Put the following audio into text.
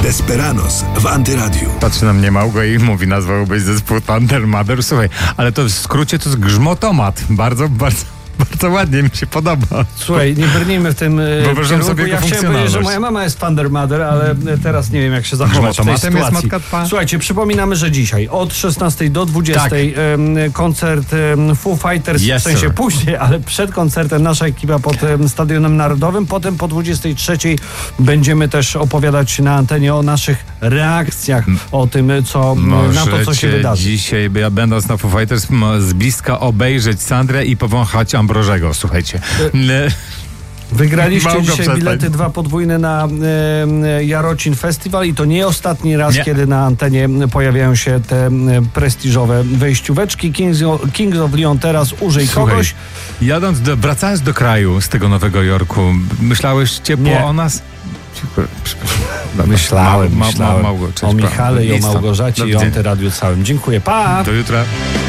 Desperados w Antyradiu. Patrzy na mnie Małgo i mówi, nazwałbyś zespół Thunder Mother. Słuchaj, ale to w skrócie to jest grzmotomat. Bardzo ładnie mi się podoba. Słuchaj, nie brnijmy w tym Wyobrażam kierunku. sobie Ja chciałem powiedzieć, że moja mama jest Thunder Mother, ale teraz nie wiem, jak się zachować w tej sytuacji. Jest matka. Słuchajcie, przypominamy, że dzisiaj od 16 do 20 koncert Foo Fighters, Yes, w sensie sir. później, ale przed koncertem nasza ekipa pod Stadionem Narodowym. Potem po 23 będziemy też opowiadać na antenie o naszych reakcjach, o tym, na to, co się wydarzy. Dzisiaj, będąc na Foo Fighters, z bliska obejrzeć Sandrę i powąchać Ambrożego, słuchajcie. Wygraliście Małgo, dzisiaj przestań. bilety 2 podwójne na Jarocin Festiwal i to nie ostatni raz, kiedy na antenie pojawiają się te prestiżowe wejścióweczki. Kings of Leon teraz użyj kogoś. Wracając do kraju z tego Nowego Jorku, myślałeś ciepło o nas? Myślałem Małgo, cześć, o Michale i o Listo. Małgorzacie i o Antyradiu całym. Dziękuję, pa! Do jutra.